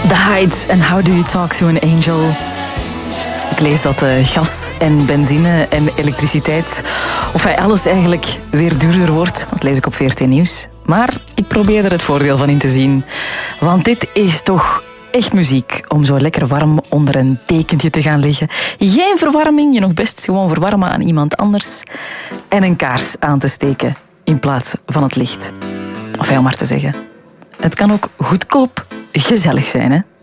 The Heights en How Do You Talk to an Angel. Ik lees dat gas en benzine en elektriciteit, of alles eigenlijk weer duurder wordt. Dat lees ik op VRT Nieuws. Maar ik probeer er het voordeel van in te zien. Want dit is toch echt muziek om zo lekker warm onder een dekentje te gaan liggen. Geen verwarming, je nog best gewoon verwarmen aan iemand anders. En een kaars aan te steken in plaats van het licht. Of ja, om maar te zeggen. Het kan ook goedkoop gezellig zijn, hè?